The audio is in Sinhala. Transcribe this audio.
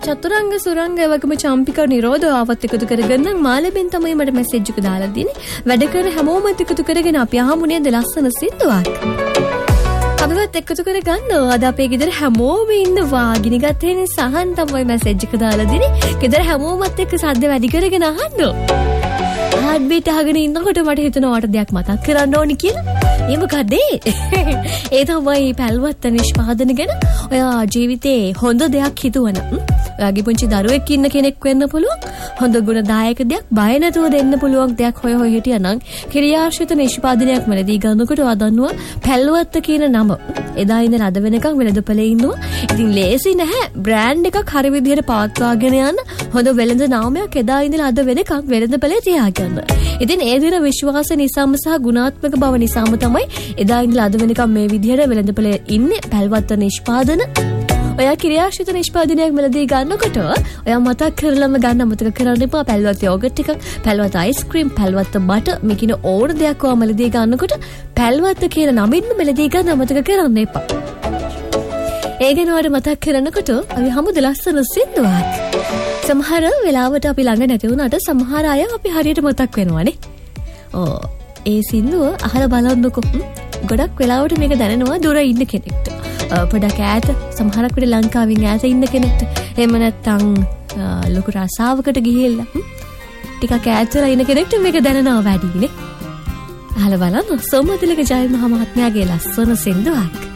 චතුරංග සුරංග වගේම චම්පික නිරෝධාවත් එකතු කරගෙන මාළඹෙන් තමයි මට මැසේජ් එක දාලා දෙන්නේ. වැඩ කරන හැමෝම එකතු කරගෙන අපි අහමු නේද ලස්සන සින්දුවක්. අපිවත් එකතු කරගන්න අද අපේ ගෙදර හැමෝම ඉන්නවා. ගිනි ගත්තේ සහන් තමයි මැසේජ් එක දාලා දෙන්නේ. ගෙදර හැමෝමත් එක්ක සද්ද වැඩි කරගෙන අහන්න. හાર્ට් බීට් අහගෙන ඉන්නකොට මට හිතෙනවා වට දෙයක් මතක් කරන්න ඕනි කියලා. ඒ මොකද ඒ තමයි පැල්වත්ත නිෂ්පාදන ගැන. ඔයා ජීවිතේ හොඳ දෙයක් හිතුවනම් ඔයාගේ පුංචි දරුවෙක් ඉන්න කෙනෙක් වෙන්න පුළුවන්. හොඳ ගුණදායක දෙයක් බය නැතුව දෙන්න පුළුවන් දෙයක් හොය හොය හිටියනම් ක්‍රියාශීල නිෂ්පාදනයක් මැලදී ගන්නකොට ඔයා දන්නවා පැල්වත්ත කියන නම. එදා ඉඳන් අද වෙනකන් වෙළඳපොලේ ඉන්නවා. ඉතින් ලේසි නැහැ බ්‍රෑන්ඩ් එකක් හරි විදිහට පවත්වාගෙන යන්න. හොඳ වෙළඳ නාමයක් එදා ඉඳන් අද වෙනකන් වෙළඳපොලේ තියාගන්න. ඉතින් ඒ දින විශ්වාස නිසාම සහ ගුණාත්මක බව නිසාම තමයි එදා ඉඳලා අද වෙනකම් මේ විදිහට වෙළඳපොලේ ඉන්නේ පැල්වත්ත නිෂ්පාදන. ඔයා ක්‍රියාශීල නිෂ්පාදනයක් මෙලදී ගන්නකොට ඔයා මතක් කරලම ගන්න අමතක කරන්න එපා. පැල්වත්ත යෝගට් එකක්, පැල්වත්ත අයිස්ක්‍රීම්, පැල්වත්ත බටර් මේ කින ඕන දෙයක් ඔයා මෙලදී ගන්නකොට පැල්වත්ත කියන නමින්ම මෙලදී ගන්න අමතක කරන්න එපා. ඒ ගැන ඔයාලට මතක් කරනකොට අපි හමුද ලස්සන සින්දුවක්. සමහර වෙලාවට අපි ළඟ නැති වුණාට සමහර අය අපි හරියට මතක් වෙනවානේ. ඒ සින්දුව අහලා බලන්නකො. ගොඩක් වෙලාවට මේක දැනෙනවා දුර ඉන්න කෙනෙක්ට. පොඩක් ඈත සමහරක් විට ලංකාවෙන් ඈත ඉන්න කෙනෙක්ට. එහෙම නැත්නම් ලොකු රසාවකට ගිහිල්ලා ටිකක් ඈතලා ඉන්න කෙනෙක්ට මේක දැනෙනවා වැඩිනේ. අහලා බලන්න සෝමතිලක ජය මහ මහත්මයාගේ ලස්සන සින්දුවක්.